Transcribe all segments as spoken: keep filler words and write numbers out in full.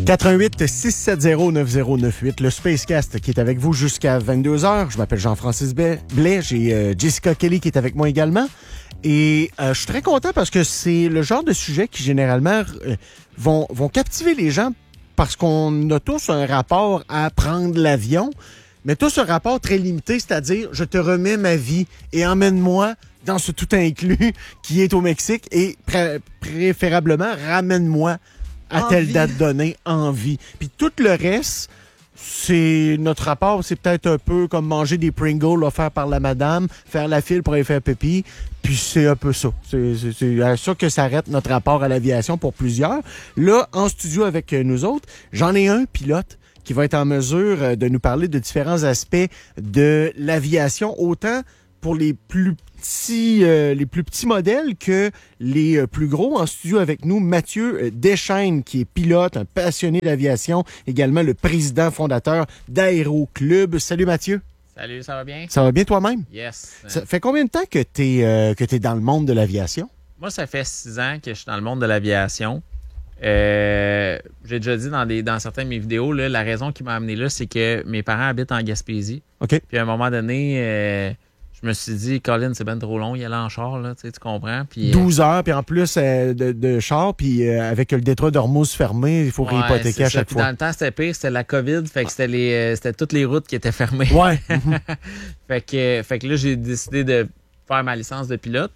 quatre un huit six sept zéro neuf zéro neuf huit, le Spacecast qui est avec vous jusqu'à vingt-deux heures. Je m'appelle Jean-Francis Blais, j'ai euh, Jessica Kelly qui est avec moi également. Et euh, je suis très content parce que c'est le genre de sujet qui généralement euh, vont, vont captiver les gens parce qu'on a tous un rapport à prendre l'avion, mais tous un rapport très limité, c'est-à-dire je te remets ma vie et emmène-moi dans ce tout inclus qui est au Mexique et pré- préférablement ramène-moi à en telle vie. date donnée en vie. Puis tout le reste, c'est notre rapport, c'est peut-être un peu comme manger des Pringles offerts par la madame, faire la file pour aller faire pipi, puis c'est un peu ça. C'est, c'est, c'est à ça que s'arrête notre rapport à l'aviation pour plusieurs. Là, en studio avec nous autres, j'en ai un pilote qui va être en mesure de nous parler de différents aspects de l'aviation, autant pour les plus petits, euh, les plus petits modèles que les euh, plus gros. En studio avec nous, Mathieu euh, Deschênes, qui est pilote, un passionné d'aviation, également le président fondateur d'Aéro Club. Salut Mathieu. Salut, ça va bien? Ça va bien toi-même? Yes. Ça fait combien de temps que tu es euh, que t'es dans le monde de l'aviation? Moi, ça fait six ans que je suis dans le monde de l'aviation. Euh, j'ai déjà dit dans, des, dans certaines de mes vidéos, là, la raison qui m'a amené là, c'est que mes parents habitent en Gaspésie. OK. Puis à un moment donné, euh, je me suis dit, Colin, c'est ben trop long, y aller en char, là, tu sais, tu comprends? Puis, douze heures, puis en plus euh, de, de char, puis euh, avec le détroit d'Ormuz fermé, il faut ouais, réhypothéquer à ça. chaque Puis fois. dans le temps, c'était pire, c'était la COVID, fait que c'était, les, euh, c'était toutes les routes qui étaient fermées. Ouais. fait, que, fait que là, j'ai décidé de faire ma licence de pilote.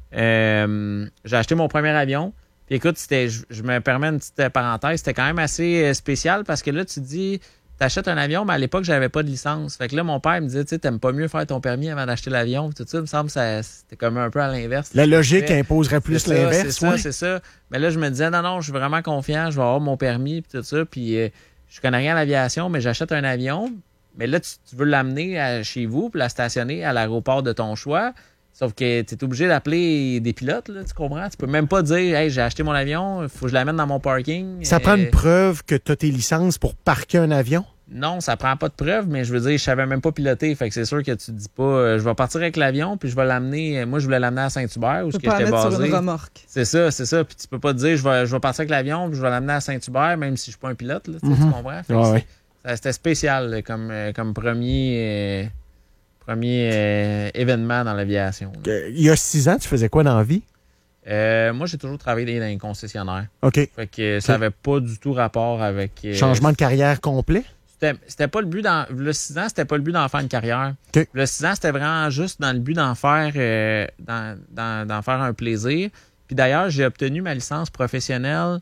Euh, j'ai acheté mon premier avion. Puis écoute, c'était, je, je me permets une petite parenthèse, c'était quand même assez euh, spécial parce que là, tu te dis, t'achètes un avion, mais à l'époque, j'avais pas de licence. Fait que là, mon père me disait, tu sais, t'aimes pas mieux faire ton permis avant d'acheter l'avion. Tout ça, il me semble que ça, c'était comme un peu à l'inverse. La logique imposerait plus c'est l'inverse. Ça, c'est ouais. ça, c'est ça. Mais là, je me disais, non, non, je suis vraiment confiant, je vais avoir mon permis, puis tout ça. Puis euh, je connais rien à l'aviation, mais j'achète un avion. Mais là, tu, tu veux l'amener à, chez vous, puis la stationner à l'aéroport de ton choix. Sauf que tu es obligé d'appeler des pilotes, là, tu comprends? Tu peux même pas dire, hey, j'ai acheté mon avion, il faut que je l'amène dans mon parking. Ça euh, prend une preuve que tu as tes licences pour parquer un avion? Non, ça prend pas de preuve, mais je veux dire, je savais même pas piloter. Fait que c'est sûr que tu te dis pas, euh, je vais partir avec l'avion, puis je vais l'amener. Moi, je voulais l'amener à Saint-Hubert, où Tu ce peux que pas la j'étais mettre basé. sur une remorque. C'est ça, c'est ça. Puis tu peux pas te dire, je vais, je vais partir avec l'avion, puis je vais l'amener à Saint-Hubert, même si je suis pas un pilote, là, tu sais, Mm-hmm. tu comprends? Fait que Ouais, c'est- ouais. ça, c'était spécial là, comme, euh, comme premier, euh, premier euh, événement dans l'aviation. là. Euh, Il y a six ans, tu faisais quoi dans la vie? Euh, moi, j'ai toujours travaillé dans les concessionnaires. OK. Fait que ça avait pas du tout rapport avec. euh, Changement de carrière complet? C'était, c'était pas le but dans. Le six ans, c'était pas le but d'en faire une carrière. OK. Le six ans, c'était vraiment juste dans le but d'en faire euh, d'en, d'en, d'en faire un plaisir. Puis d'ailleurs, j'ai obtenu ma licence professionnelle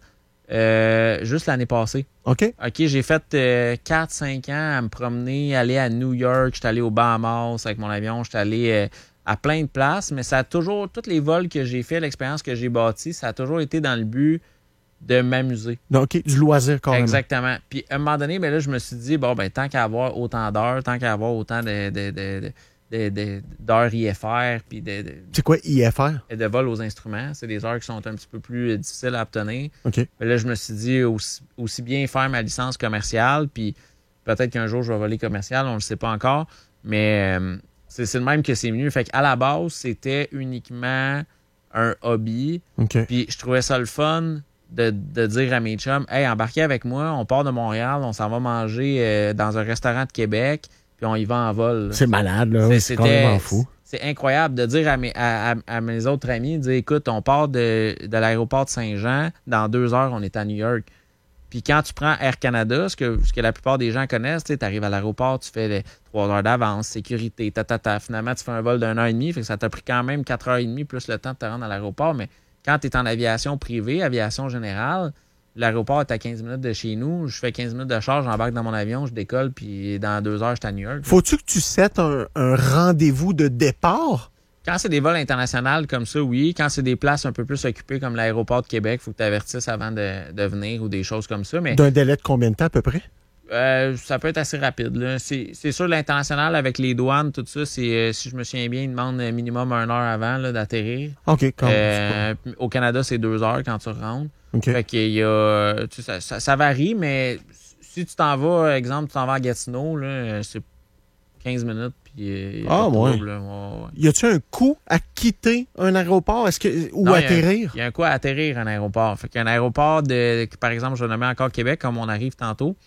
euh, juste l'année passée. OK. OK, j'ai fait euh, quatre cinq ans à me promener, aller à New York, j'étais allé aux Bahamas avec mon avion, j'étais allé euh, à plein de places, mais ça a toujours, tous les vols que j'ai fait, l'expérience que j'ai bâtie, ça a toujours été dans le but de m'amuser. Donc, OK, du loisir quand même. Exactement. Puis à un moment donné, ben là, je me suis dit, bon, ben tant qu'à avoir autant d'heures, tant qu'à avoir autant de, de, de, de, de- de- d'heures I F R, puis de, de, C'est quoi I F R? de vol aux instruments, c'est des heures qui sont un petit peu plus difficiles à obtenir. OK. Mais là, je me suis dit, aussi, aussi bien faire ma licence commerciale, puis peut-être qu'un jour, je vais voler commercial, on ne le sait pas encore, mais euh, c'est, c'est le même que c'est venu. Fait qu'à la base, c'était uniquement un hobby, OK. puis je trouvais ça le fun de, de dire à mes chums, hey, embarquez avec moi, on part de Montréal, on s'en va manger euh, dans un restaurant de Québec, puis on y va en vol. là. C'est malade, là. C'est- C'est complètement fou. C'est incroyable de dire à mes, à, à- à mes autres amis, de dire, écoute, on part de, de l'aéroport de Saint-Jean, dans deux heures, on est à New York. Puis quand tu prends Air Canada, ce que, ce que la plupart des gens connaissent, tu arrives à l'aéroport, tu fais les trois heures d'avance, sécurité, ta, ta, ta. Finalement, tu fais un vol d'une heure et demie, fait que ça t'a pris quand même quatre heures et demie plus le temps de te rendre à l'aéroport. Mais quand tu es en aviation privée, aviation générale, l'aéroport est à quinze minutes de chez nous, je fais quinze minutes de charge, j'embarque dans mon avion, je décolle, puis dans deux heures, je suis à New York. Faut-tu que tu settes un, un rendez-vous de départ? Quand c'est des vols internationaux comme ça, oui. Quand c'est des places un peu plus occupées comme l'aéroport de Québec, il faut que tu avertisses avant de, de venir ou des choses comme ça. Mais D'un délai de combien de temps à peu près? euh, ça peut être assez rapide. Là. C'est, c'est sûr, l'international avec les douanes, tout ça, c'est, euh, si je me souviens bien, ils demandent minimum une heure avant là, d'atterrir. OK, quand même. Euh, au Canada, c'est deux heures quand tu rentres. OK. Fait qu'il y a, tu sais, ça, ça, ça varie, mais si tu t'en vas, exemple, tu t'en vas à Gatineau, là, c'est quinze minutes. Puis, euh, ah, ouais. trouble, ouais, ouais. Y a-tu un coût à quitter un aéroport est-ce que, ou non, atterrir? Il y, y a un coût à atterrir un aéroport. Fait qu'un aéroport, de, par exemple, je vais nommer encore Québec, comme on arrive tantôt,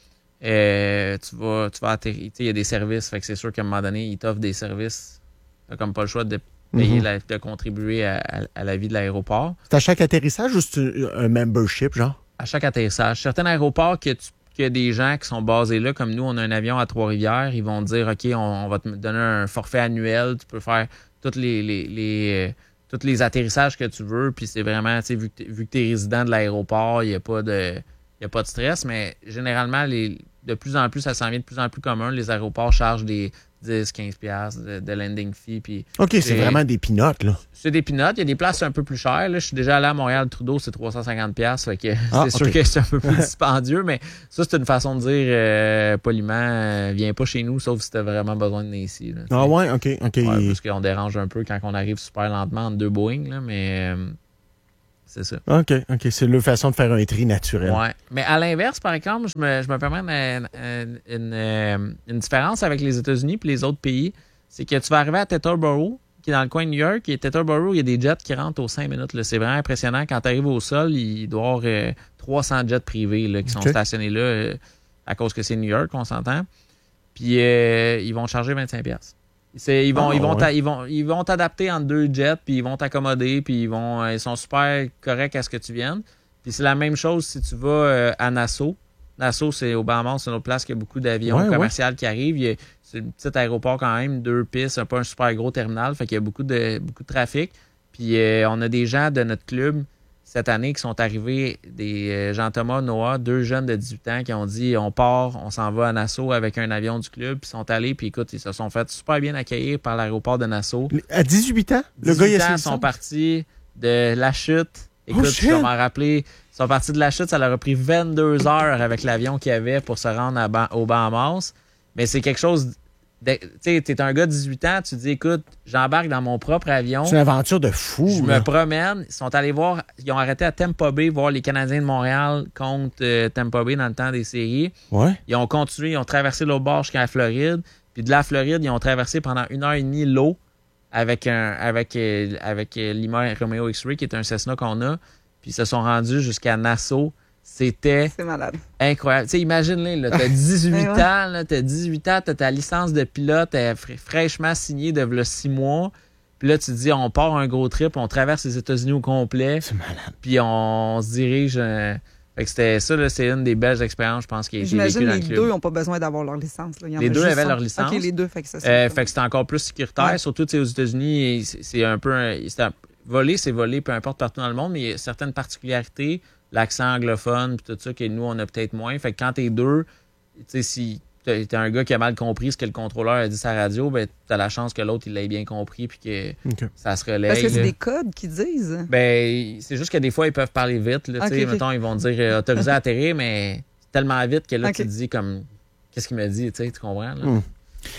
euh, tu, vas, tu vas atterrir. Il y a des services. Fait que c'est sûr qu'à un moment donné, ils t'offrent des services. Tu n'as comme pas le choix de payer, mm-hmm. la, de contribuer à, à, à la vie de l'aéroport. C'est à chaque atterrissage ou c'est un membership, genre? À chaque atterrissage. Certains aéroports que tu qu'il y a des gens qui sont basés là, comme nous, on a un avion à Trois-Rivières, ils vont te dire, OK, on, on va te donner un forfait annuel, tu peux faire toutes les, les, les, euh, tous les atterrissages que tu veux, puis c'est vraiment, tu sais, vu que tu es résident de l'aéroport, il n'y a pas de il y a pas de stress, mais généralement, les, de plus en plus, ça s'en vient de plus en plus commun, les aéroports chargent des dix à quinze piastres de, de landing fee. Puis OK, c'est vraiment des pinottes, là. C'est des pinottes. Il y a des places un peu plus chères. Là. Je suis déjà allé à Montréal-Trudeau, c'est trois cent cinquante piastres. Fait que ah, c'est okay. sûr que c'est un peu plus dispendieux, mais ça, c'est une façon de dire euh, poliment, euh, viens pas chez nous, sauf si tu as vraiment besoin de venir ici. Là, ah ouais, OK. OK. Ouais, parce qu'on dérange un peu quand on arrive super lentement entre deux Boeing, là, mais euh, c'est ça. OK, OK. C'est leur façon de faire un tri naturel. Ouais. Mais à l'inverse, par exemple, je me, je me permets une, une, une, une différence avec les États-Unis et les autres pays. C'est que tu vas arriver à Teterboro, qui est dans le coin de New York, et Teterboro, il y a des jets qui rentrent aux cinq minutes. Là. C'est vraiment impressionnant. Quand tu arrives au sol, il doit y avoir euh, trois cents jets privés là, qui sont okay. stationnés là euh, à cause que c'est New York, on s'entend. Puis euh, ils vont te charger vingt-cinq piastres. C'est, ils, vont, oh, ils, vont ouais. ils, vont, ils vont t'adapter entre deux jets, puis ils vont t'accommoder, puis ils, vont, ils sont super corrects à ce que tu viennes. Puis c'est la même chose si tu vas euh, à Nassau. Nassau, c'est au Bahamas, c'est une autre place qui a beaucoup d'avions ouais, commerciaux ouais. qui arrivent. Il y a, c'est un petit aéroport quand même, deux pistes, c'est pas un super gros terminal, fait qu'il y a beaucoup de, beaucoup de trafic. Puis euh, on a des gens de notre club cette année qui sont arrivés, des euh, Jean-Thomas, Noah, deux jeunes de dix-huit ans qui ont dit on part, on s'en va à Nassau avec un avion du club, puis ils sont allés, puis écoute, ils se sont fait super bien accueillir par l'aéroport de Nassau. À dix-huit ans? Le gars, il a ils sont partis de la chute. Écoute, oh, je vais m'en rappeler. Ils sont partis de la chute, ça leur a pris vingt-deux heures avec l'avion qu'il y avait pour se rendre à ba- au Bahamas. Mais c'est quelque chose. Tu sais, t'es un gars de dix-huit ans, tu te dis, écoute, j'embarque dans mon propre avion. C'est une aventure de fou. Je là. me promène. Ils sont allés voir, ils ont arrêté à Tampa Bay, voir les Canadiens de Montréal contre euh, Tampa Bay dans le temps des séries. Ouais. Ils ont continué, ils ont traversé l'autre bord jusqu'à la Floride. Puis de la Floride, ils ont traversé pendant une heure et demie l'eau avec un avec, euh, avec euh, Lima Romeo X-Ray, qui est un Cessna qu'on a. Puis ils se sont rendus jusqu'à Nassau. C'était c'est malade. Incroyable. Tu sais, imagine-les, là, t'as dix-huit ouais. ans, là, t'as dix-huit ans, t'as ta licence de pilote, t'es fraîchement signée de v'là six mois. Puis là, tu te dis, on part un gros trip, on traverse les États-Unis au complet. C'est malade. Puis on, on se dirige. Euh... Fait que c'était ça, là, c'est une des belles expériences, je pense, qui a été vécue dans le club. J'imagine les deux n'ont pas besoin d'avoir leur licence. Là. Il y en les a deux juste avaient un. leur licence. OK, les deux, fait que ça, euh, fait que c'était encore plus sécuritaire. Ouais. Surtout, tu sais, aux États-Unis, c'est, c'est un peu... Un, c'est un, voler, c'est voler, peu importe partout dans le monde, mais il y a certaines particularités. L'accent anglophone, puis tout ça, que nous, on a peut-être moins. Fait que quand t'es deux, tu sais, si t'es, t'es un gars qui a mal compris ce que le contrôleur a dit sur la radio, ben, t'as la chance que l'autre, il l'ait bien compris, puis que okay. ça se relaye. Parce que c'est là. des codes qu'ils disent. Ben, c'est juste que des fois, ils peuvent parler vite, là, okay, tu sais. Okay. Mettons, ils vont dire euh, autorisé à atterrir, mais tellement vite que là, okay. tu te dis comme, qu'est-ce qu'il me dit, tu sais, tu comprends, là? Mm.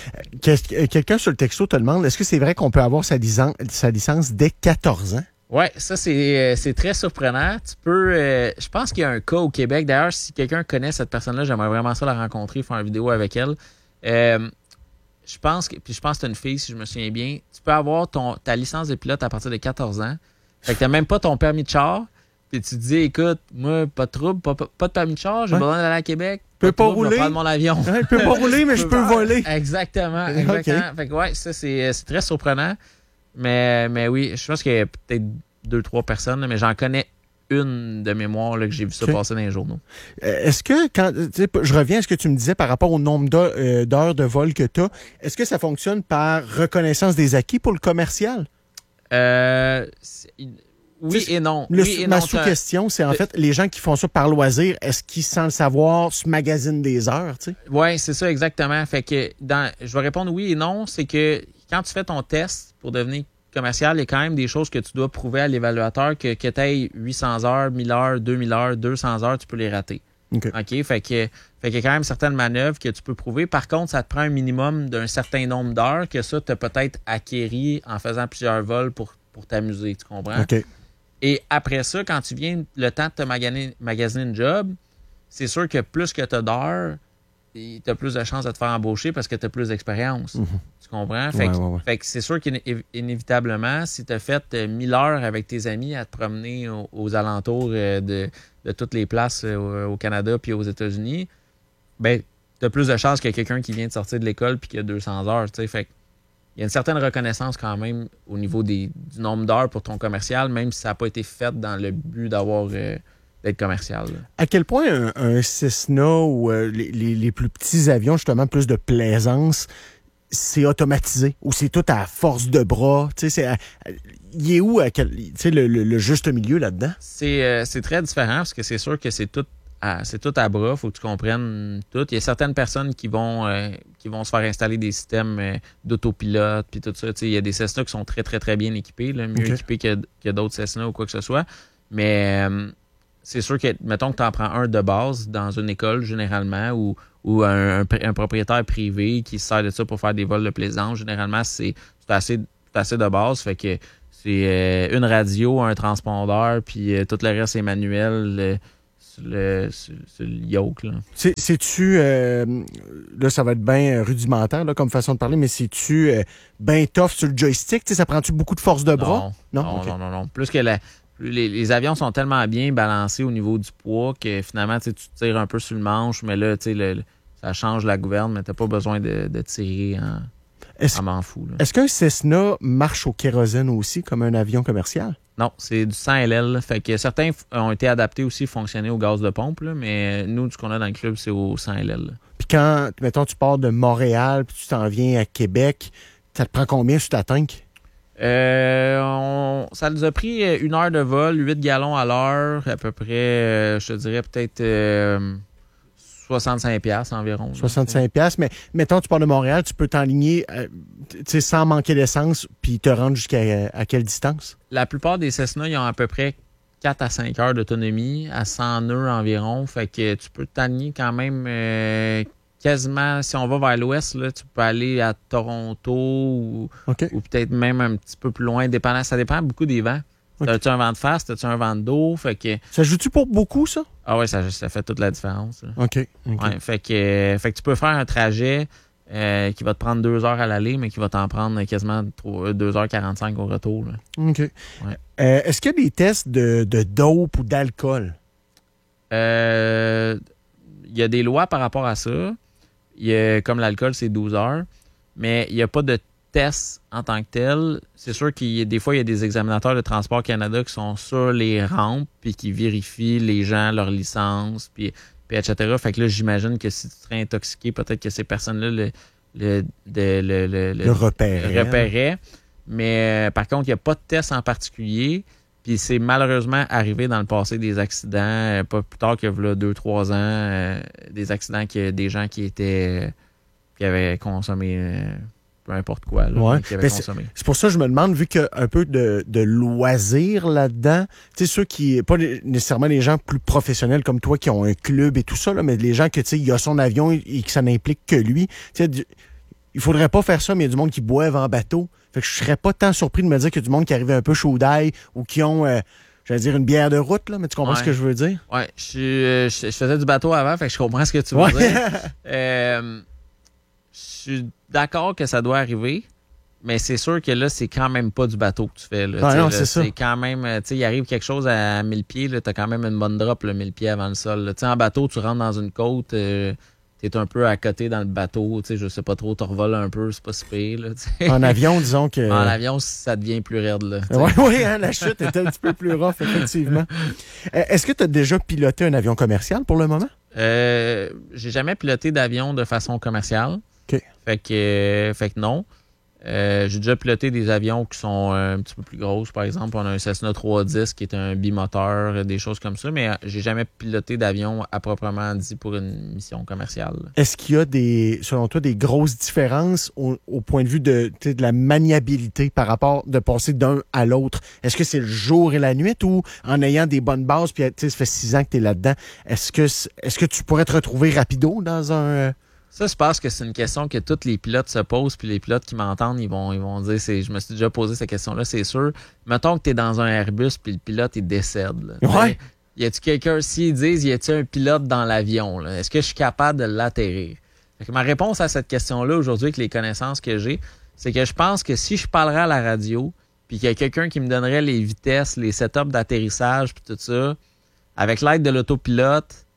Quelqu'un sur le texto te demande, est-ce que c'est vrai qu'on peut avoir sa licence, sa licence dès quatorze ans? Oui, ça, c'est, c'est très surprenant. Tu peux... Euh, je pense qu'il y a un cas au Québec. D'ailleurs, si quelqu'un connaît cette personne-là, j'aimerais vraiment ça la rencontrer, faire une vidéo avec elle. Euh, je pense que... Puis je pense que c'est une fille, si je me souviens bien. Tu peux avoir ton, ta licence de pilote à partir de quatorze ans. Fait que t'as même pas ton permis de char. Puis tu te dis, écoute, moi, pas de trouble, pas, pas de permis de char, j'ai ouais. besoin d'aller à Québec. Je peux pas trouble, rouler. Je vais prendre mon avion. Ouais, je peux pas rouler, mais je peux voler. Exactement, exactement. Okay. Fait que ouais, ça, c'est, c'est très surprenant. Mais, mais oui, je pense qu'il y a peut-être deux, trois personnes, mais j'en connais une de mémoire là, que j'ai vu ça okay. passer dans les journaux. Est-ce que, quand je reviens à ce que tu me disais par rapport au nombre d'heures, euh, d'heures de vol que tu as, est-ce que ça fonctionne par reconnaissance des acquis pour le commercial? Euh, oui et non. Le, oui et ma non, sous-question, c'est en fait, les gens qui font ça par loisir, est-ce qu'ils, sans le savoir, se magasinent des heures? Oui, c'est ça exactement. Fait que dans, je vais répondre oui et non. C'est que quand tu fais ton test pour devenir commercial, il y a quand même des choses que tu dois prouver à l'évaluateur que, que tu aies huit cents heures, mille heures, deux mille heures, deux cents heures, tu peux les rater. OK. OK? Fait que, fait qu'il y a quand même certaines manœuvres que tu peux prouver. Par contre, ça te prend un minimum d'un certain nombre d'heures que ça, tu as peut-être acquéri en faisant plusieurs vols pour, pour t'amuser. Tu comprends? OK. Et après ça, quand tu viens le temps de te magasiner, magasiner une job, c'est sûr que plus que tu as d'heures, tu as plus de chances de te faire embaucher parce que tu as plus d'expérience. Mm-hmm. Tu comprends? Fait, Ouais, que, ouais, ouais. fait que c'est sûr qu'inévitablement, si tu as fait euh, mille heures avec tes amis à te promener aux, aux alentours euh, de, de toutes les places euh, au Canada puis aux États-Unis, ben, tu as plus de chances que quelqu'un qui vient de sortir de l'école puis qui a deux cents heures. T'sais. Fait il y a une certaine reconnaissance quand même au niveau des, du nombre d'heures pour ton commercial, même si ça n'a pas été fait dans le but d'avoir euh, d'être commercial. Là. À quel point un, un Cessna ou euh, les, les, les plus petits avions, justement, plus de plaisance, c'est automatisé ou c'est tout à force de bras? Tu sais, c'est à, à, il est où à quel, tu sais, le, le, le juste milieu là-dedans? C'est, euh, c'est très différent parce que c'est sûr que c'est tout à, c'est tout à bras. Il faut que tu comprennes tout. Il y a certaines personnes qui vont, euh, qui vont se faire installer des systèmes euh, d'autopilote puis tout ça. Tu sais, il y a des Cessna qui sont très, très, très bien équipés, là, mieux okay. équipés que, que d'autres Cessna ou quoi que ce soit. Mais euh, c'est sûr que, mettons que tu en prends un de base dans une école, généralement, ou, ou un, un, un propriétaire privé qui se sert de ça pour faire des vols de plaisance. Généralement, c'est, c'est, assez, c'est assez de base. Fait que c'est euh, une radio, un transpondeur, puis euh, tout le reste est manuel euh, sur, le, sur, sur le yoke. Là. C'est, c'est-tu, euh, là, ça va être bien rudimentaire là, comme façon de parler, mais c'est-tu euh, bien tough sur le joystick? T'sais, ça prend-tu beaucoup de force de bras? Non, non, non, okay. non, non, non. Plus que la... Les, les avions sont tellement bien balancés au niveau du poids que finalement, tu tires un peu sur le manche, mais là, le, le, ça change la gouverne, mais tu n'as pas besoin de, de tirer en, est-ce, en m'en fous. Là. Est-ce qu'un Cessna marche au kérosène aussi, comme un avion commercial? Non, c'est du cent L L. Fait que certains ont été adaptés aussi à fonctionner au gaz de pompe, là, mais nous, ce qu'on a dans le club, c'est au cent L L. Puis quand, mettons, tu pars de Montréal puis tu t'en viens à Québec, ça te prend combien sur ta tank? Euh, on, ça nous a pris une heure de vol, huit gallons à l'heure, à peu près, euh, je te dirais peut-être euh, soixante-cinq piastres environ. soixante-cinq piastres, mais mettons, tu pars de Montréal, tu peux t'enligner euh, sans manquer d'essence, puis te rendre jusqu'à à quelle distance? La plupart des Cessna, ils ont à peu près quatre à cinq heures d'autonomie, à cent nœuds environ, fait que tu peux t'aligner quand même... Euh, quasiment, si on va vers l'ouest, là, tu peux aller à Toronto ou, okay. ou peut-être même un petit peu plus loin, dépendant, ça dépend beaucoup des vents. Okay. T'as-tu un vent de face, t'as-tu un vent de dos? Fait que... Ça joue-tu pour beaucoup, ça? Ah oui, ça, ça fait toute la différence. Là. OK. okay. Ouais, fait, que, fait que tu peux faire un trajet euh, qui va te prendre deux heures à l'aller, mais qui va t'en prendre quasiment deux heures quarante-cinq au retour. Là. OK. Ouais. Euh, est-ce qu'il y a des tests de, de dope ou d'alcool? Euh, il y a des lois par rapport à ça. Il y a, comme l'alcool, c'est douze heures, mais il n'y a pas de test en tant que tel. C'est sûr qu'il y a des fois, il y a des examinateurs de Transport Canada qui sont sur les rampes puis qui vérifient les gens, leur licence, puis, puis et cetera. Fait que là, j'imagine que si tu serais intoxiqué, peut-être que ces personnes-là le, le, le, le, le, le repéraient. repéraient. Mais euh, par contre, il n'y a pas de test en particulier. Puis c'est malheureusement arrivé dans le passé des accidents, euh, pas plus tard que là, deux, trois ans, euh, des accidents que des gens qui étaient euh, qui avaient consommé euh, peu importe quoi, là, ouais. qui avaient consommé. C'est, c'est pour ça que je me demande, vu qu'il y a un peu de, de loisirs là-dedans, tu sais, ceux qui, pas nécessairement les gens plus professionnels comme toi qui ont un club et tout ça, là, mais les gens que, tu sais, il a son avion et que ça n'implique que lui, tu sais, il faudrait pas faire ça, mais il y a du monde qui boivent en bateau. Fait que je serais pas tant surpris de me dire qu'il y a du monde qui arrive un peu chaud d'ail ou qui ont, euh, j'allais dire, une bière de route, là, mais tu comprends ouais. ce que je veux dire? Ouais, je, je, je faisais du bateau avant, fait que je comprends ce que tu veux ouais. dire. euh, je suis d'accord que ça doit arriver, mais c'est sûr que là, c'est quand même pas du bateau que tu fais. Là, ah non, là, c'est ça. C'est quand même, tu sais, il arrive quelque chose à mille pieds, là, t'as quand même une bonne drop, là, mille pieds avant le sol. Tu sais, en bateau, tu rentres dans une côte... Euh, t'es un peu à côté dans le bateau, tu sais, je sais pas trop, tu revoles un peu, c'est pas si pire, là, t'sais. En avion, disons que... En avion, ça devient plus raide, là. Oui, oui, hein, la chute est un petit peu plus rough, effectivement. Est-ce que tu as déjà piloté un avion commercial pour le moment? Euh, j'ai jamais piloté d'avion de façon commerciale. OK. Fait que, euh, fait que non. Euh, j'ai déjà piloté des avions qui sont euh, un petit peu plus grosses. Par exemple, on a un Cessna trois cent dix qui est un bimoteur, des choses comme ça, mais euh, j'ai jamais piloté d'avion à proprement dit pour une mission commerciale. Est-ce qu'il y a, des, selon toi, des grosses différences au, au point de vue de, de la maniabilité par rapport de passer d'un à l'autre? Est-ce que c'est le jour et la nuit ou en ayant des bonnes bases, puis ça fait six ans que tu es là-dedans, est-ce que, est-ce que tu pourrais te retrouver rapido dans un... Ça, je pense que c'est une question que tous les pilotes se posent, puis les pilotes qui m'entendent, ils vont, ils vont dire, c'est, je me suis déjà posé cette question-là, c'est sûr. Mettons que tu es dans un Airbus, puis le pilote, il décède. Là. Ouais. y a-tu quelqu'un, s'ils disent, y a-tu un pilote dans l'avion, là? Est-ce que je suis capable de l'atterrir? Fait que ma réponse à cette question-là, aujourd'hui, avec les connaissances que j'ai, c'est que je pense que si je parlerais à la radio, puis qu'il y a quelqu'un qui me donnerait les vitesses, les setups d'atterrissage, puis tout ça, avec l'aide de l'autopilote, je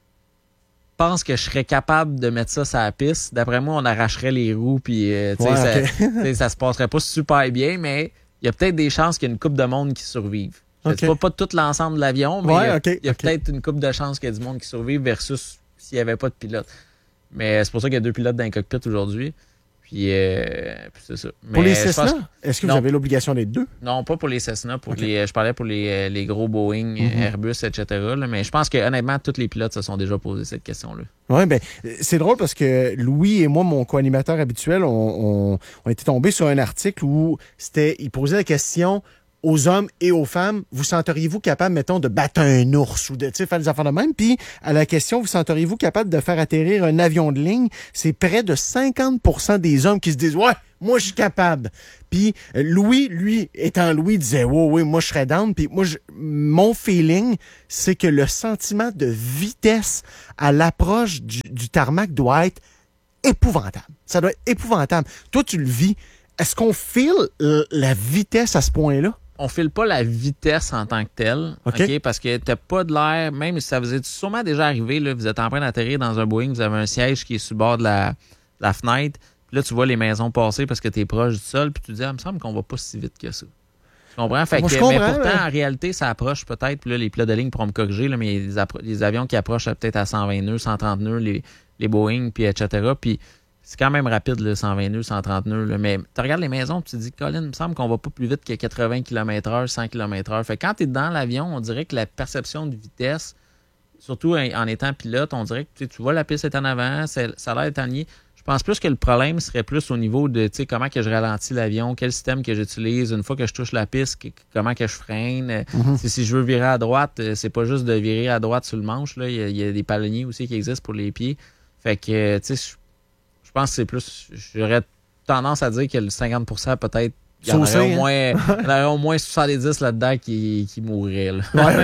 pense que je serais capable de mettre ça sur la piste. D'après moi, on arracherait les roues, puis euh, Ouais, ça, okay. ça se passerait pas super bien, mais il y a peut-être des chances qu'il y ait une couple de monde qui survive. Je ne Okay. dis pas, pas tout l'ensemble de l'avion, mais il Ouais, y a, okay, il y a okay. peut-être une couple de chances qu'il y ait du monde qui survive versus s'il n'y avait pas de pilote. Mais c'est pour ça qu'il y a deux pilotes dans le cockpit aujourd'hui. Puis, euh, puis c'est ça. Pour Mais les je Cessna, pense- est-ce que Non. vous avez l'obligation d'être deux? Non, pas pour les Cessna. Pour Ok. les, je parlais pour les, les gros Boeing, Mhm. Airbus, et cetera. là, mais je pense que honnêtement, tous les pilotes se sont déjà posé cette question-là. Oui, ben c'est drôle parce que Louis et moi, mon co-animateur habituel, on, on, on était tombés sur un article où c'était, il posait la question aux hommes et aux femmes, vous senteriez-vous capable, mettons, de battre un ours ou de tu sais, faire des affaires de même? Puis à la question, vous senteriez-vous capable de faire atterrir un avion de ligne? C'est près de cinquante pour cent des hommes qui se disent, ouais, moi je suis capable. Puis euh, Louis, lui, étant Louis, disait, ouais, oui, moi je serais down. Puis moi, je- mon feeling, c'est que le sentiment de vitesse à l'approche du, du tarmac doit être épouvantable. Ça doit être épouvantable. Toi, tu le vis. Est-ce qu'on file euh, la vitesse à ce point-là? On file pas la vitesse en tant que telle, OK. OK? Parce que t'as pas de l'air, même si ça vous est sûrement déjà arrivé, là, vous êtes en train d'atterrir dans un Boeing, vous avez un siège qui est sur le bord de la, de la fenêtre, puis là, tu vois les maisons passer parce que tu es proche du sol, puis tu te dis, ah, il me semble qu'on va pas si vite que ça. Tu comprends? Fait Moi, que, je mais comprends, pourtant, là. en réalité, ça approche peut-être, puis là, les pilotes de ligne pourront me corriger, là, mais il y a des, appro- des avions qui approchent à peut-être à cent vingt nœuds, cent trente nœuds, les, les Boeing, puis et cetera. Puis c'est quand même rapide, là, cent vingt nœuds, cent trente nœuds. Là. Mais tu regardes les maisons, tu te dis, Colin, il me semble qu'on va pas plus vite que quatre-vingts kilomètres heure, cent kilomètres heure. Fait que quand tu es dans l'avion, on dirait que la perception de vitesse, surtout en, en étant pilote, on dirait que tu sais, tu vois la piste est en avant, c'est- ça a l'air d'être aligné. Je pense plus que le problème serait plus au niveau de tu sais, comment que je ralentis l'avion, quel système que j'utilise, une fois que je touche la piste, que- comment que je freine. Euh, Mhm. si, si je veux virer à droite, euh, c'est pas juste de virer à droite sur le manche. Là. Il, y a, il y a des palonniers aussi qui existent pour les pieds. Fait que, euh, tu sais, je je pense que c'est plus. J'aurais tendance à dire que le cinquante pour cent peut-être. Il y en aurait Saucé, au hein? moins, il y en aurait au moins soixante-dix là-dedans qui, qui mourraient. Là. Ouais,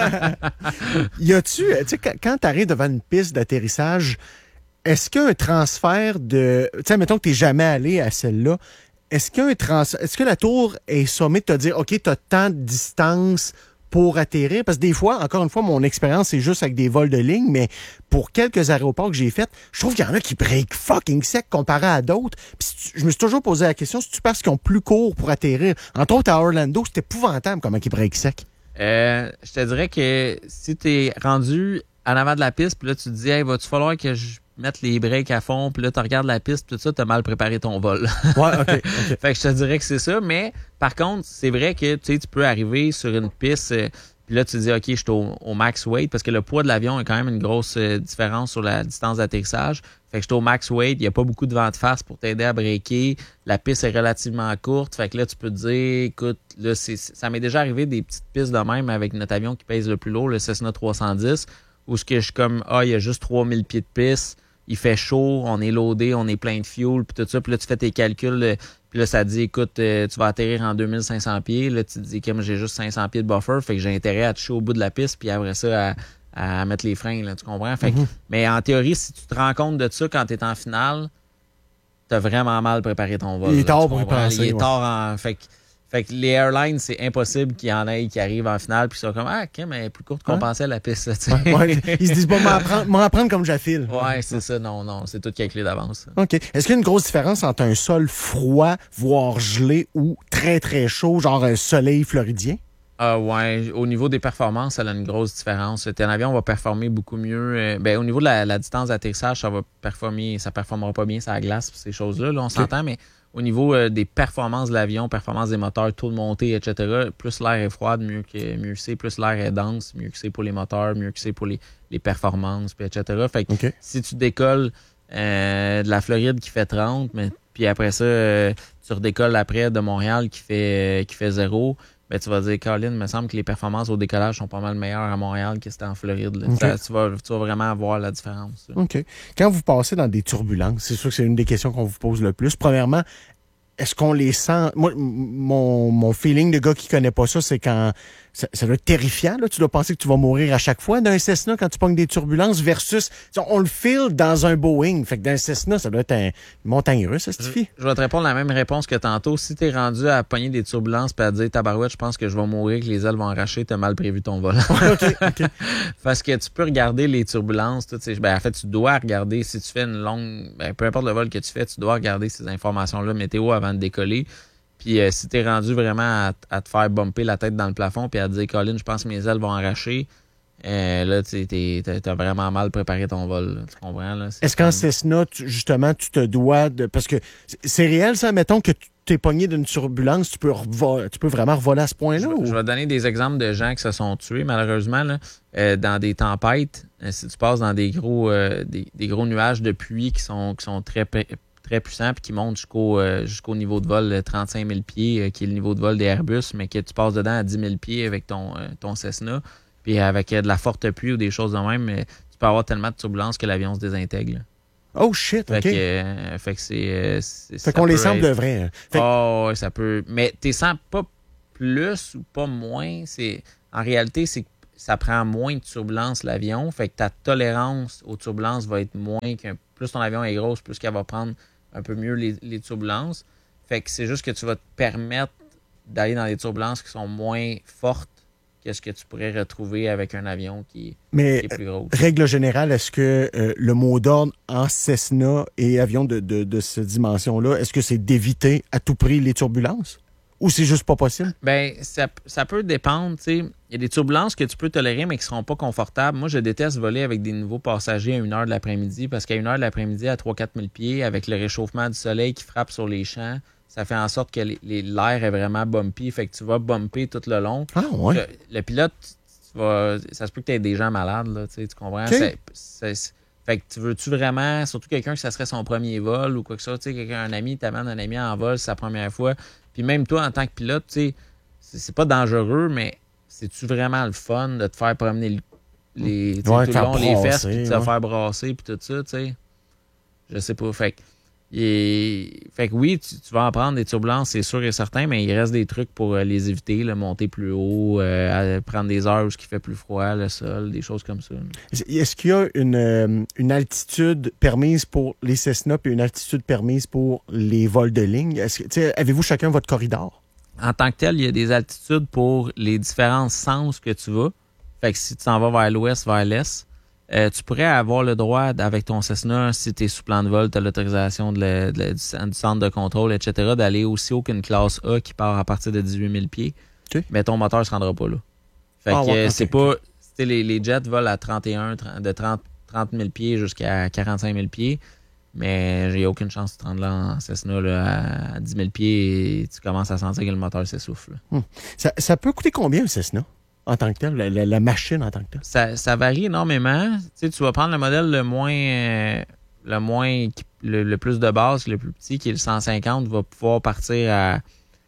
OK. y a-tu, euh, tu sais, quand, quand tu arrives devant une piste d'atterrissage, est-ce qu'il y a un transfert de. Tu sais, mettons que tu n'es jamais allé à celle-là. Est-ce qu'il y a un trans... Est-ce que la tour est sommée de te dire, OK, tu as tant de distance pour atterrir? Parce que des fois, encore une fois, mon expérience, c'est juste avec des vols de ligne, mais pour quelques aéroports que j'ai faits, je trouve qu'il y en a qui break fucking sec comparé à d'autres. Puis si tu- je me suis toujours posé la question, si tu penses qu'ils ont plus court pour atterrir? Entre autres, à Orlando, c'est épouvantable comment ils break sec. Euh, je te dirais que si tu es rendu en avant de la piste, puis là, tu te dis, hey, va-tu falloir que je mette les breaks à fond, puis là, tu regardes la piste, tout ça, tu as mal préparé ton vol. Ouais, OK. OK. Fait que je te dirais que c'est ça, mais par contre, c'est vrai que tu sais, tu peux arriver sur une piste, euh, puis là, tu te dis, OK, je suis au, au max weight, parce que le poids de l'avion a quand même une grosse euh, différence sur la distance d'atterrissage. Fait que je suis au max weight, il n'y a pas beaucoup de vent de face pour t'aider à breaker. La piste est relativement courte, fait que là, tu peux te dire, écoute, là, c'est, ça m'est déjà arrivé des petites pistes de même avec notre avion qui pèse le plus lourd, le Cessna trois cent dix, où ce que je suis comme, ah, il y a juste trois mille pieds de piste, il fait chaud, on est loadé, on est plein de fuel, puis tout ça, puis là, tu fais tes calculs, euh, puis là, ça dit, écoute, euh, tu vas atterrir en deux mille cinq cents pieds, là, tu te dis, comme j'ai juste cinq cents pieds de buffer, fait que j'ai intérêt à toucher au bout de la piste, puis après ça, à, à mettre les freins, là, tu comprends? Fait que, Mhm. mais en théorie, si tu te rends compte de ça quand tu es en finale, t'as vraiment mal préparé ton vol. Il est là, tard tu pour y comprends? penser, Il est ouais. tard en... Fait que, fait que les airlines, c'est impossible qu'il y en ait qui arrivent en finale, puis ils sont comme, ah, OK, mais plus courte qu'on Ouais. pensait à la piste, là, tu sais. Ouais, ouais. Ils se disent pas m'en prendre, m'en prendre comme j'affile. Ouais, c'est ça. Non, non, c'est tout calculé d'avance. OK. Est-ce qu'il y a une grosse différence entre un sol froid, voire gelé, ou très, très chaud, genre un soleil floridien? Ah ouais, au niveau des performances, ça a une grosse différence. Un avion va performer beaucoup mieux. Euh, ben, au niveau de la, la distance d'atterrissage, ça va performer, ça performera pas bien sur la glace, ces choses-là. Là, on s'entend, mais au niveau euh, des performances de l'avion, performance des moteurs, taux de montée, et cetera, plus l'air est froid, mieux que mieux que c'est, plus l'air est dense, mieux que c'est pour les moteurs, mieux que c'est pour les, les performances, puis et cetera. Fait que OK. si tu décolles euh, de la Floride qui fait trente, mais puis après ça, euh, tu redécolles après de Montréal qui fait euh, qui fait zéro, ben tu vas dire, Colin, il me semble que les performances au décollage sont pas mal meilleures à Montréal que c'était en Floride. Là. OK. Ça, tu, vas, tu vas vraiment voir la différence. Là. OK. Quand vous passez dans des turbulences, c'est sûr que c'est une des questions qu'on vous pose le plus. Premièrement, est-ce qu'on les sent? Moi, m- mon, mon feeling de gars qui connaît pas ça, c'est quand ça, ça doit être terrifiant. Là. Tu dois penser que tu vas mourir à chaque fois d'un Cessna quand tu pognes des turbulences versus on le file dans un Boeing. Fait que d'un Cessna, ça doit être un, une montagne russe, ça se Je, je vais te répondre la même réponse que tantôt. Si t'es rendu à pogner des turbulences et à dire tabarouette, je pense que je vais mourir, que les ailes vont arracher, t'as mal prévu ton vol. OK, OK. Parce que tu peux regarder les turbulences. Tout, ben, en fait, tu dois regarder si tu fais une longue. Ben, peu importe le vol que tu fais, tu dois regarder ces informations-là météo avant de décoller. Puis euh, si t'es rendu vraiment à, à te faire bumper la tête dans le plafond puis à te dire Colin, je pense que mes ailes vont arracher, euh, là, tu t'as vraiment mal préparé ton vol. Là, tu comprends? Là? Est-ce qu'en Cessna, tu, justement, tu te dois de. Parce que c'est réel, ça, mettons que tu t'es pogné d'une turbulence, tu peux, revo- tu peux vraiment revoler à ce point-là? Je, ou? je vais donner des exemples de gens qui se sont tués, malheureusement, là, euh, dans des tempêtes. Euh, si tu passes dans des gros, euh, des, des gros nuages de pluie qui sont, qui sont très, très puissants et qui montent jusqu'au euh, jusqu'au niveau de vol de trente-cinq mille pieds, euh, qui est le niveau de vol des Airbus, mais que tu passes dedans à dix mille pieds avec ton, euh, ton Cessna, puis avec euh, de la forte pluie ou des choses de même, euh, tu peux avoir tellement de turbulences que l'avion se désintègre. Là. Oh shit, Fait OK. que, euh, fait que c'est... euh, c'est- Fait ça qu'on les peut semble être- de vrai. hein. Fait que- Oh, ouais, ça peut. Mais tu sens pas plus ou pas moins. C'est en réalité, c'est que ça prend moins de turbulences l'avion. Fait que ta tolérance aux turbulences va être moins qu'un. Plus ton avion est grosse, plus qu'elle va prendre un peu mieux les, les turbulences. Fait que c'est juste que tu vas te permettre d'aller dans des turbulences qui sont moins fortes que ce que tu pourrais retrouver avec un avion qui, Mais qui est plus gros. règle générale, est-ce que euh, le mot d'ordre en Cessna et avion de, de, de cette dimension-là, est-ce que c'est d'éviter à tout prix les turbulences? Ou c'est juste pas possible? Ben, ça, ça peut dépendre, tu sais. Il y a des turbulences que tu peux tolérer, mais qui ne seront pas confortables. Moi, je déteste voler avec des nouveaux passagers à une heure de l'après-midi, parce qu'à une heure de l'après-midi, à trois à quatre mille pieds, avec le réchauffement du soleil qui frappe sur les champs, ça fait en sorte que les- les- l'air est vraiment bumpy, fait que tu vas bumper tout le long. Ah, ouais. Le, le pilote, tu vas, ça se peut que tu aies des gens malades, là, tu sais, tu comprends? OK. C'est- c'est- fait que tu veux-tu vraiment, surtout quelqu'un que ça serait son premier vol ou quoi que ça, tu sais, quelqu'un, un ami, t'amène un ami en vol, c'est sa première fois. Puis même toi, en tant que pilote, tu sais, c'est, c'est pas dangereux, mais c'est-tu vraiment le fun de te faire promener le- les, tu sais, Ouais, tout le faire long les fesses, brasser, puis de te ouais. faire brasser, puis tout ça, tu sais? Je sais pas. Fait que, il est- fait que oui, tu, tu vas en prendre des turbulences, c'est sûr et certain, mais il reste des trucs pour euh, les éviter, là, monter plus haut, euh, à prendre des heures où il fait plus froid, le sol, des choses comme ça. Est-ce qu'il y a une, euh, une altitude permise pour les Cessna et une altitude permise pour les vols de ligne? Est-ce que, tu sais, avez-vous chacun votre corridor? En tant que tel, il y a des altitudes pour les différents sens que tu vas. Fait que si tu t'en vas vers l'ouest, vers l'est, euh, tu pourrais avoir le droit, avec ton Cessna, si tu es sous plan de vol, tu as l'autorisation de la- de la- du, cen- du centre de contrôle, et cetera, d'aller aussi haut qu'une classe A qui part à partir de dix-huit mille pieds. OK. Mais ton moteur ne se rendra pas là. Fait Ah que ouais, euh, ok, c'est ok. pas. tu sais, Les, les jets volent à trente et un, trente de trente, trente mille pieds jusqu'à quarante-cinq mille pieds. Mais j'ai aucune chance de te rendre là en Cessna là, à dix mille pieds et tu commences à sentir que le moteur s'essouffle. Ça, ça peut coûter combien un Cessna en tant que tel, la, la- la machine en tant que tel? Ça, ça varie énormément. Tu sais, tu vas prendre le modèle le moins, euh, le moins, qui- le, le plus de base, le plus petit, qui est le cent cinquante, va pouvoir partir à,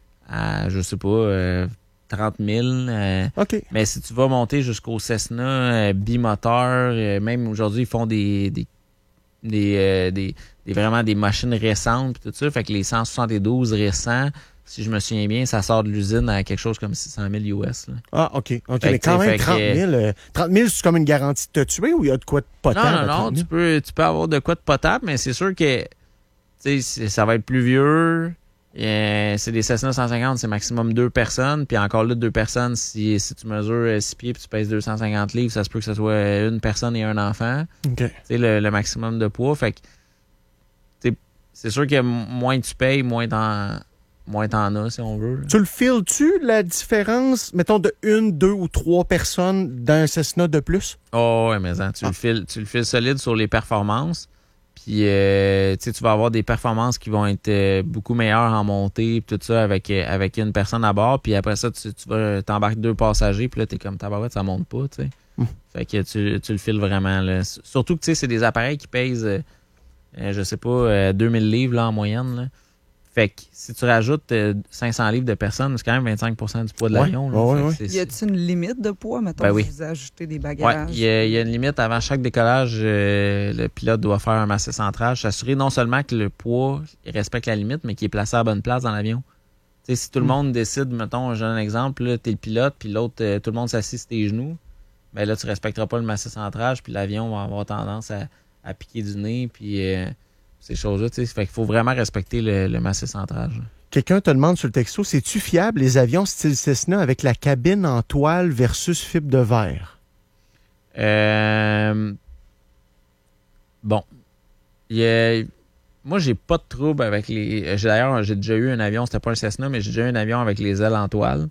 à je sais pas, euh, trente mille. euh, OK. mais si tu vas monter jusqu'au Cessna euh, bimoteur, euh, même aujourd'hui, ils font des, des, des, euh, des, des- vraiment des machines récentes, pis tout ça. Fait que les cent soixante-douze récents, si je me souviens bien, ça sort de l'usine à quelque chose comme six cent mille U S. Là. Ah, OK. OK. Fait Mais que, quand tu sais, même, fait trente que- mille. euh, trente mille, c'est comme une garantie de te tuer ou il y a de quoi de potable? Non, non, à non, trente mille? tu peux, tu peux avoir de quoi de potable, mais c'est sûr que tu sais, c'est- ça va être plus vieux. Euh, c'est des Cessna cent cinquante, c'est maximum deux personnes. Puis encore là, deux personnes, si, si tu mesures euh, six pieds et tu pèses deux cent cinquante livres, ça se peut que ce soit une personne et un enfant. OK. Tu sais, le, le maximum de poids. Fait que tu sais, c'est sûr que m- moins tu payes, moins t'en, moins t'en as, si on veut. là. Tu le files-tu, la différence, mettons, de une, deux ou trois personnes d'un Cessna de plus? Oh, ouais, mais hein, tu, Ah. le files, tu le files solide sur les performances. Puis, euh, tu sais, tu vas avoir des performances qui vont être euh, beaucoup meilleures en montée, puis tout ça, avec, euh, avec une personne à bord. Puis après ça, tu, tu vas t'embarques deux passagers, puis là, t'es comme tabarouette, ça monte pas, tu sais. Mm. Fait que tu, tu le files vraiment, là. S- Surtout que, tu sais, c'est des appareils qui pèsent, euh, euh, je sais pas, euh, deux mille livres, là, en moyenne, là. Fait que si tu rajoutes euh, cinq cents livres de personnes, c'est quand même vingt-cinq pour cent du poids de Ouais, l'avion. là. ouais, Fait que ouais. c'est- Y a-t-il une limite de poids, mettons, Ben oui. si vous ajoutez des Ouais, bagages? il y, a- il y a une limite. Avant chaque décollage, euh, le pilote doit faire un massé centrage, s'assurer non seulement que le poids il respecte la limite, mais qu'il est placé à la bonne place dans l'avion. Tu sais, si tout le Mm. monde décide, mettons, j'ai un exemple, là, t'es le pilote, puis l'autre, euh, tout le monde s'assied sur tes genoux, ben là, tu respecteras pas le massé centrage, puis l'avion va avoir tendance à, à piquer du nez, puis euh, ces choses-là. Tu sais, fait qu'il faut vraiment respecter le, le massé centrage. Quelqu'un te demande sur le texto, c'est-tu fiable les avions style Cessna avec la cabine en toile versus fibre de verre? Euh, Bon. Il y a- Moi, j'ai pas de trouble avec les. j'ai- D'ailleurs, j'ai déjà eu un avion, c'était pas un Cessna, mais j'ai déjà eu un avion avec les ailes en toile.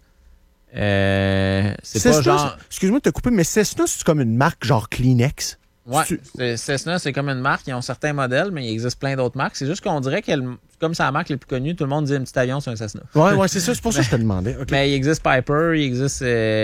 Euh, c'est pas Cessna, genre. c'est- excuse-moi de te couper, mais Cessna, c'est comme une marque genre Kleenex. Ouais, tu- c'est- Cessna, c'est comme une marque. Ils ont certains modèles, mais il existe plein d'autres marques. C'est juste qu'on dirait que, comme c'est la marque la plus connue, tout le monde dit un petit avion, c'est un Cessna. Ouais, ouais, c'est ça, c'est pour ça que je te demandais. OK. Mais il existe Piper, il existe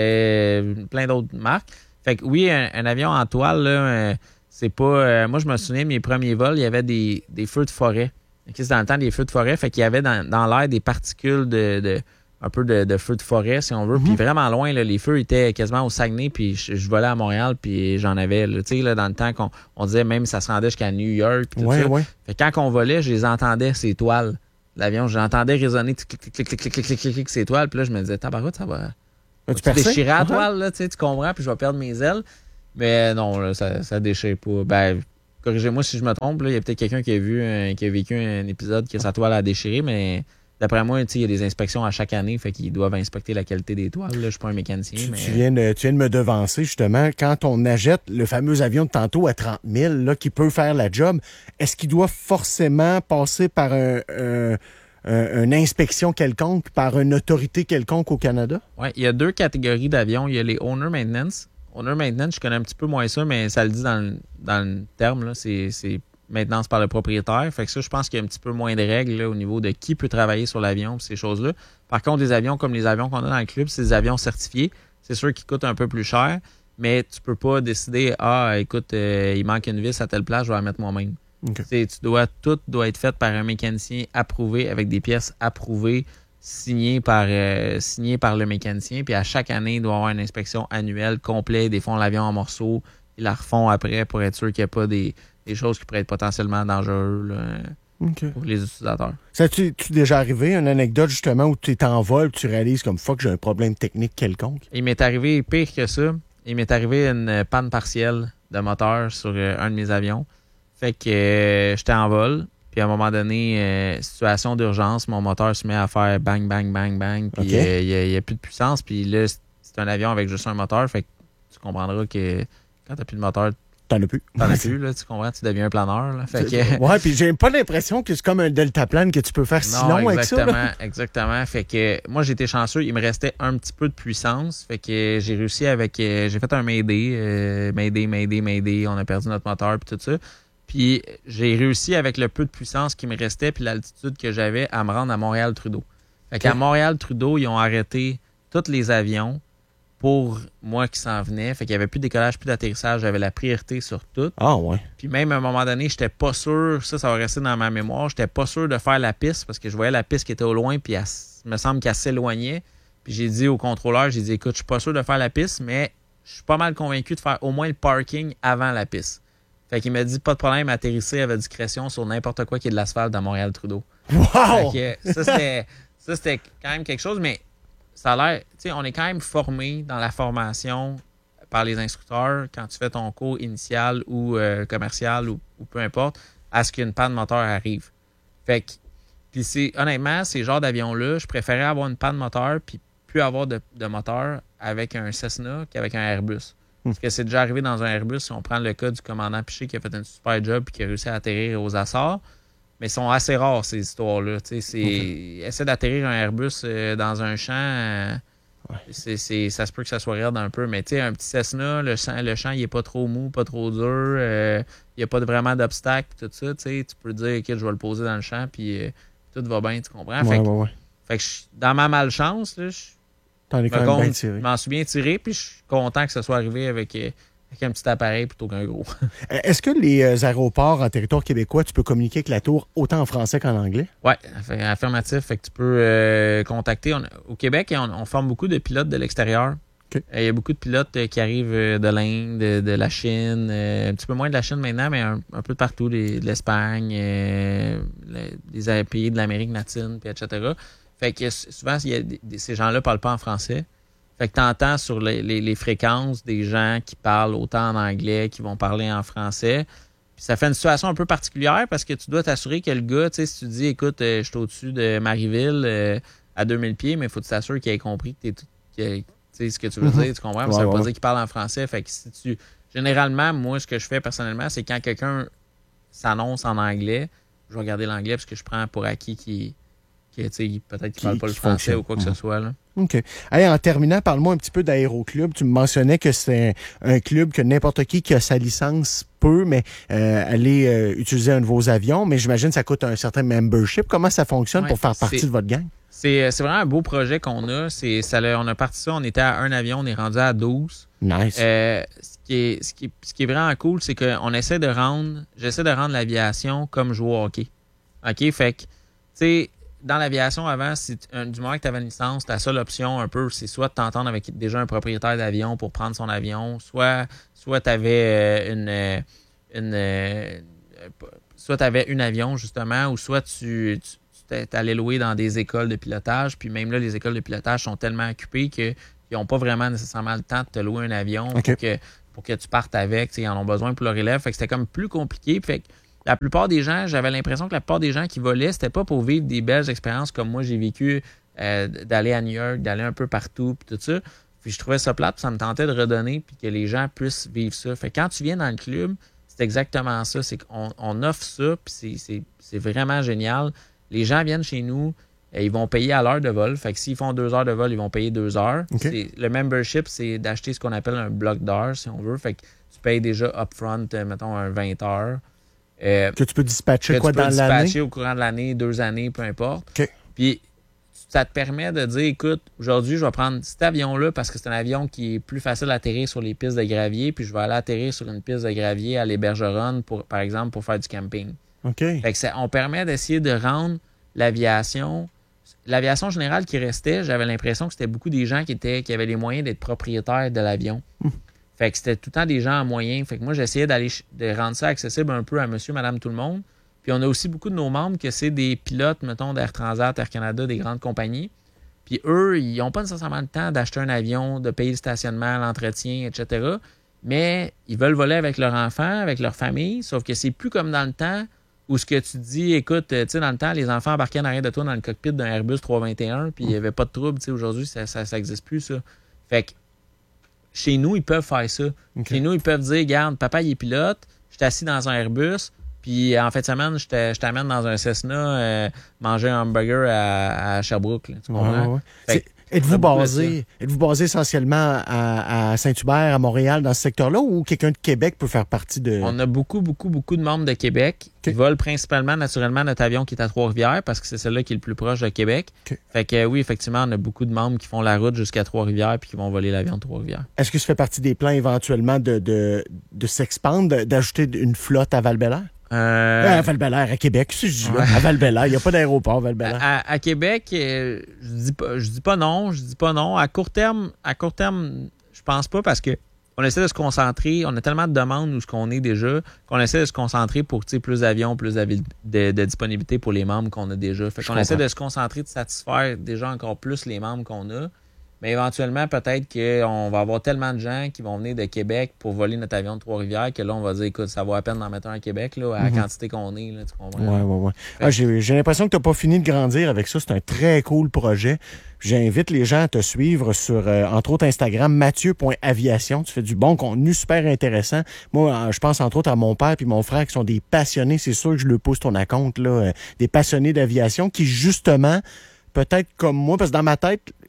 euh, plein d'autres marques. Fait que oui, un, un avion en toile, là, euh, c'est pas. euh, moi, je me souviens, mes premiers vols, il y avait des, des feux de forêt. Ok, c'est dans le temps des feux de forêt. Fait qu'il y avait dans, dans l'air des particules de. de un peu de, de feux de forêt, si on veut. Mhm. Puis vraiment loin, là, les feux étaient quasiment au Saguenay, puis je, je volais à Montréal, puis j'en avais. Tu sais, là, dans le temps qu'on on disait même ça se rendait jusqu'à New York, puis tout Ouais, ça. ouais. Fait que quand on volait, je les entendais, ces toiles de l'avion. Je l'entendais résonner, clic, clic, clic, clic, clic, clic, clic, clic, clic, ces toiles. Puis là, je me disais, tabarouette, ça va... As-tu Tu percé? déchirer la Ouais. toile, là, tu sais, tu comprends, puis je vais perdre mes ailes. Mais non, là, ça, ça déchire pas. Ben, corrigez-moi si je me trompe, là. Il y a peut-être quelqu'un qui a vu, un- qui a vécu un épisode que sa toile a déchiré, mais d'après moi, tu sais, il y a des inspections à chaque année, fait qu'ils doivent inspecter la qualité des toiles. Là. Je suis pas un mécanicien, Tu, mais... tu viens de, tu viens de me devancer, justement. Quand on achète le fameux avion de tantôt à trente mille, là, qui peut faire la job, est-ce qu'il doit forcément passer par un, un- un- une inspection quelconque, par une autorité quelconque au Canada? Ouais, il y a deux catégories d'avions. Il y a les owner maintenance. Owner maintenance, je connais un petit peu moins ça, mais ça le dit dans le, dans le terme, là, c'est, c'est maintenance par le propriétaire. Fait que ça, je pense qu'il y a un petit peu moins de règles là, au niveau de qui peut travailler sur l'avion, pis ces choses-là. Par contre, les avions comme les avions qu'on a dans le club, c'est des avions certifiés. C'est sûr qu'ils coûtent un peu plus cher, mais tu peux pas décider, ah, écoute, euh, il manque une vis à telle place, je vais la mettre moi-même. OK. Tu dois, tout doit être fait par un mécanicien approuvé, avec des pièces approuvées, signées par, euh, signées par le mécanicien. Puis à chaque année, il doit y avoir une inspection annuelle complète. Des fois, l'avion en morceaux, ils la refont après pour être sûr qu'il n'y a pas des, des choses qui pourraient être potentiellement dangereuses là, OK. pour les utilisateurs. Ça tu déjà arrivé, une anecdote justement où tu es en vol, tu réalises comme fuck, j'ai un problème technique quelconque? Il m'est arrivé pire que ça. Il m'est arrivé une panne partielle de moteur sur euh, un de mes avions. Fait que euh, j'étais en vol. Puis à un moment donné, euh, situation d'urgence, mon moteur se met à faire bang, bang, bang, bang. Puis OK. euh, il n'y a, a plus de puissance. Puis là, c'est c'est un avion avec juste un moteur. Fait que tu comprendras que quand t'as plus de moteur, T'en as plus. t'en as plus. Là, tu comprends? Tu deviens un planeur. Là. Fait que, Ouais, puis j'ai pas l'impression que c'est comme un deltaplane que tu peux faire si non, long avec ça. là. exactement, exactement. Fait que moi, j'étais chanceux. Il me restait un petit peu de puissance. Fait que j'ai réussi avec... euh, j'ai fait un Mayday. Euh, Mayday, Mayday, Mayday. On a perdu notre moteur puis tout ça. Puis j'ai réussi avec le peu de puissance qui me restait puis l'altitude que j'avais à me rendre à Montréal-Trudeau. Fait qu'à Ok. Montréal-Trudeau, ils ont arrêté tous les avions pour moi qui s'en venais. Fait qu'il n'y avait plus de décollage, plus d'atterrissage. J'avais la priorité sur tout. Ah ouais. Puis même à un moment donné, j'étais pas sûr, ça, ça va rester dans ma mémoire, j'étais pas sûr de faire la piste parce que je voyais la piste qui était au loin, puis elle, s- me semble qu'elle s'éloignait. Puis j'ai dit au contrôleur, j'ai dit, écoute, je suis pas sûr de faire la piste, mais je suis pas mal convaincu de faire au moins le parking avant la piste. Fait qu'il m'a dit, pas de problème, atterrisser avec discrétion sur n'importe quoi qui est de l'asphalte à Montréal-Trudeau. Wow! Fait que ça, c'était, ça, c'était quand même quelque chose, mais ça a l'air, tu sais, on est quand même formé dans la formation par les instructeurs quand tu fais ton cours initial ou euh, commercial ou, ou peu importe, à ce qu'une panne moteur arrive. Fait que, puis c'est, honnêtement, ces genres d'avions-là, je préférais avoir une panne moteur puis plus avoir de, de moteur avec un Cessna qu'avec un Airbus. Parce que c'est déjà arrivé dans un Airbus, si on prend le cas du commandant Piché qui a fait un super job et qui a réussi à atterrir aux Açores, mais ils sont assez rares, ces histoires-là. Tu sais, c'est... Okay. Essayer d'atterrir un Airbus euh, dans un champ, euh, Ouais. c'est, c'est, ça se peut que ça soit raide un peu, mais tu sais, un petit Cessna, le champ, le champ il est pas trop mou, pas trop dur, euh, il n'y a pas de- vraiment d'obstacle, tout ça, tu sais, tu peux dire, OK, je vais le poser dans le champ, puis euh, tout va bien, tu comprends? Ouais, fait, que, ouais, ouais. fait que je- dans ma malchance, là, je T'en es me quand même compte- bien je tiré. m'en suis bien tiré, puis je suis content que ça soit arrivé avec, euh, avec un petit appareil plutôt qu'un gros. Est-ce que les aéroports en territoire québécois, tu peux communiquer avec la tour autant en français qu'en anglais? Oui, affirmatif. Fait que tu peux euh, contacter. On, au Québec, on, on forme beaucoup de pilotes de l'extérieur. Okay. Il y a beaucoup de pilotes euh, qui arrivent euh, de l'Inde, de, de la Chine, euh, un petit peu moins de la Chine maintenant, mais un, un peu de partout, les, de l'Espagne, euh, les, les pays de l'Amérique latine, puis et cetera. Fait que souvent, il y a des, ces gens-là ne parlent pas en français. Fait que tu entends sur les, les, les fréquences des gens qui parlent autant en anglais, qui vont parler en français. Puis ça fait une situation un peu particulière parce que tu dois t'assurer que le gars, tu sais, si tu dis, écoute, euh, je suis au-dessus de Marieville euh, à deux mille pieds, mais il faut que tu t'assures qu'il ait compris que tu es tout. Tu sais ce que tu veux mm-hmm. dire, tu comprends? Mais ouais, ça veut ouais. pas dire qu'il parle en français. Fait que si tu. Généralement, moi, ce que je fais personnellement, c'est quand quelqu'un s'annonce en anglais, je vais regarder l'anglais parce que je prends pour acquis qu'il. Qui, peut-être qu'il ne parle pas le français fonctionne. Ou quoi que mmh. ce soit. Là. OK. Hey, en terminant, parle-moi un petit peu d'Aéroclub. Tu me mentionnais que c'est un, un club que n'importe qui qui a sa licence peut, mais euh, aller euh, utiliser un de vos avions. Mais j'imagine que ça coûte un certain membership. Comment ça fonctionne ouais, pour faire partie de votre gang? C'est, c'est vraiment un beau projet qu'on a. C'est, ça, on a parti ça, on était à un avion, on est rendu à douze. Nice. Euh, ce, qui est, ce, qui est, ce qui est vraiment cool, c'est qu'on essaie de rendre, j'essaie de rendre l'aviation comme jouer au hockey. OK? Fait que, tu sais, dans l'aviation, avant, si tu, du moment que tu avais une licence, ta seule option un peu, c'est soit de t'entendre avec déjà un propriétaire d'avion pour prendre son avion, soit, soit tu avais euh, une, une euh, soit tu avais un avion, justement, ou soit tu, tu, tu allais louer dans des écoles de pilotage. Puis même là, les écoles de pilotage sont tellement occupées qu'ils n'ont pas vraiment nécessairement le temps de te louer un avion okay. pour, que, pour que tu partes avec. Ils en ont besoin pour leur élève. Fait que c'était comme plus compliqué. Fait que la plupart des gens, j'avais l'impression que la plupart des gens qui volaient, c'était pas pour vivre des belles expériences comme moi j'ai vécu, euh, d'aller à New York, d'aller un peu partout, puis tout ça. Puis je trouvais ça plate, puis ça me tentait de redonner, puis que les gens puissent vivre ça. Fait que quand tu viens dans le club, c'est exactement ça. C'est qu'on on offre ça, puis c'est, c'est, c'est vraiment génial. Les gens viennent chez nous, et ils vont payer à l'heure de vol. Fait que s'ils font deux heures de vol, ils vont payer deux heures. Okay. C'est, le membership, c'est d'acheter ce qu'on appelle un bloc d'heures, si on veut. Fait que tu payes déjà upfront, mettons, un vingt heures. Euh, que tu peux dispatcher que quoi tu peux dans dispatcher l'année? au courant de l'année, deux années, peu importe. Okay. Puis, ça te permet de dire, écoute, aujourd'hui, je vais prendre cet avion-là parce que c'est un avion qui est plus facile à atterrir sur les pistes de gravier, puis je vais aller atterrir sur une piste de gravier à l'Hébergeronne, pour, par exemple, pour faire du camping. OK. Fait que ça, on permet d'essayer de rendre l'aviation... L'aviation générale qui restait, j'avais l'impression que c'était beaucoup des gens qui, étaient, qui avaient les moyens d'être propriétaires de l'avion. Hum. Fait que c'était tout le temps des gens en moyen. Fait que moi, j'essayais d'aller de rendre ça accessible un peu à monsieur, madame, tout le monde. Puis on a aussi beaucoup de nos membres que c'est des pilotes, mettons, d'Air Transat, Air Canada, des grandes compagnies. Puis eux, ils n'ont pas nécessairement le temps d'acheter un avion, de payer le stationnement, l'entretien, et cetera. Mais ils veulent voler avec leur enfant, avec leur famille. Sauf que c'est plus comme dans le temps où ce que tu dis, écoute, tu sais, dans le temps, les enfants embarquaient en arrière de toi dans le cockpit d'un Airbus trois vingt et un, puis il n'y avait pas de trouble. Tu sais, aujourd'hui, ça n'existe plus, ça. Fait que chez nous, ils peuvent faire ça. Okay. Chez nous, ils peuvent dire, regarde, papa, il est pilote, je suis assis dans un Airbus, puis en fin de semaine, je, je t'amène dans un Cessna euh, manger un hamburger à, à Sherbrooke. Là, tu comprends? Ouais, ouais. Êtes-vous basé, êtes-vous basé essentiellement à, à Saint-Hubert, à Montréal, dans ce secteur-là, ou quelqu'un de Québec peut faire partie de... On a beaucoup, beaucoup, beaucoup de membres de Québec okay. qui volent principalement, naturellement, notre avion qui est à Trois-Rivières, parce que c'est celle-là qui est le plus proche de Québec. Okay. Fait que oui, effectivement, on a beaucoup de membres qui font la route jusqu'à Trois-Rivières puis qui vont voler l'avion de Trois-Rivières. Est-ce que ça fait partie des plans éventuellement de, de, de s'expandre, d'ajouter une flotte à Val-Bélair? Euh... À Val-Bélair, à Québec, si je dis ouais. À Val-Bélair, il n'y a pas d'aéroport à Val-Bélair. À, à, à Québec, euh, je dis pas, je dis pas non, je dis pas non. À court terme, à court terme, je pense pas parce que on essaie de se concentrer. On a tellement de demandes où ce qu'on est déjà qu'on essaie de se concentrer pour plus d'avions, plus de, de, de disponibilité pour les membres qu'on a déjà. Fait qu'on essaie de se concentrer, de satisfaire déjà encore plus les membres qu'on a. Mais éventuellement, peut-être qu'on va avoir tellement de gens qui vont venir de Québec pour voler notre avion de Trois-Rivières que là, on va dire, écoute, ça vaut à peine d'en mettre un à Québec, là, à la mm-hmm. quantité qu'on est, là, tu comprends? Oui, oui, oui. Ah, j'ai, j'ai l'impression que tu n'as pas fini de grandir avec ça. C'est un très cool projet. J'invite les gens à te suivre sur, euh, entre autres, Instagram, mathieu point aviation. Tu fais du bon contenu super intéressant. Moi, je pense entre autres à mon père et mon frère qui sont des passionnés. C'est sûr que je le pousse ton compte, là, euh, des passionnés d'aviation qui, justement, peut-être comme moi, parce que dans ma tête,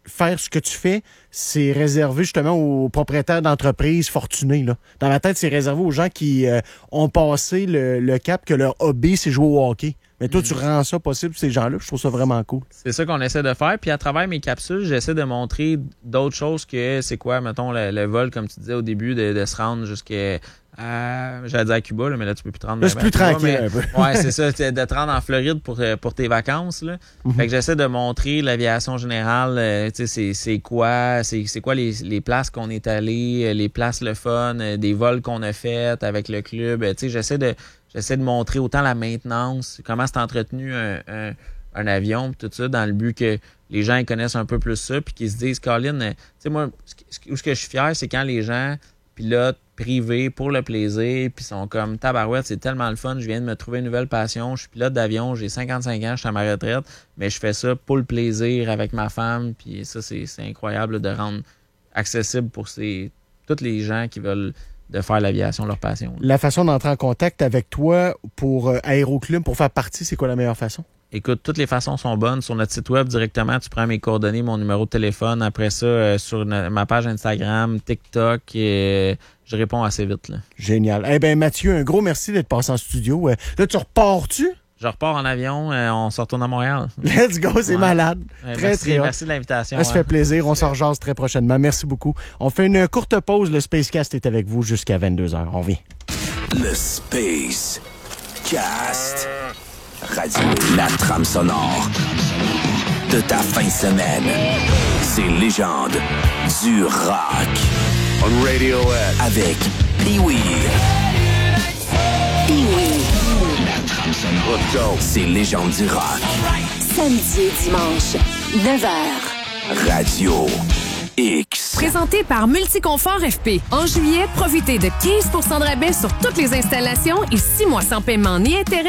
faire ce que tu fais, c'est réservé justement aux propriétaires d'entreprises fortunés. Là. Dans ma tête, c'est réservé aux gens qui euh, ont passé le, le cap que leur hobby, c'est jouer au hockey. Mais toi, mm-hmm. tu rends ça possible pour ces gens-là. Je trouve ça vraiment cool. C'est ça qu'on essaie de faire. Puis à travers mes capsules, j'essaie de montrer d'autres choses que c'est quoi, mettons, le, le vol, comme tu disais au début, de, de se rendre jusqu'à... Euh, j'allais dire à Cuba, là, mais là, tu peux plus te rendre. Là, c'est plus Cuba, tranquille mais, un peu. Ouais, c'est ça, de te rendre en Floride pour, pour tes vacances. Là. Mm-hmm. Fait que j'essaie de montrer l'aviation générale, euh, tu sais, c'est, c'est quoi, c'est, c'est quoi les, les places qu'on est allé, les places le fun, euh, des vols qu'on a fait avec le club. Tu sais, j'essaie de, j'essaie de montrer autant la maintenance, comment c'est entretenu un, un, un avion, tout ça, dans le but que les gens ils connaissent un peu plus ça, puis qu'ils se disent, Colin, euh, tu sais, moi, où ce que je suis fier, c'est quand les gens pilotent privé pour le plaisir, puis sont comme tabarouette, c'est tellement le fun, je viens de me trouver une nouvelle passion, je suis pilote d'avion, j'ai cinquante-cinq ans, je suis à ma retraite, mais je fais ça pour le plaisir avec ma femme, puis ça, c'est, c'est incroyable de rendre accessible pour ces, tous les gens qui veulent de faire l'aviation leur passion. La façon d'entrer en contact avec toi pour euh, Aéroclub, pour faire partie, c'est quoi la meilleure façon? Écoute, toutes les façons sont bonnes. Sur notre site web, directement, tu prends mes coordonnées, mon numéro de téléphone. Après ça, euh, sur na- ma page Instagram, TikTok, et je réponds assez vite. Là. Génial. Eh bien, Mathieu, un gros merci d'être passé en studio. Euh, là, tu repars-tu? Je repars en avion, euh, on se retourne à Montréal. Let's go, c'est ouais. malade. Ouais, très, merci, très merci de l'invitation. Ça se hein. fait plaisir. On s'en rejase très prochainement. Merci beaucoup. On fait une courte pause. Le Spacecast est avec vous jusqu'à vingt-deux heures. On revient. Le Space Cast. Radio, la trame sonore de ta fin de semaine. Ces légendes du rock. On Radiohead. Avec Pee-Wee. Pee-Wee. La trame sonore. Let's go. Ces légendes du rock. Samedi et dimanche, neuf heures. Radio X. Présenté par Multiconfort F P. En juillet, profitez de quinze pour cent de rabais sur toutes les installations et six mois sans paiement ni intérêt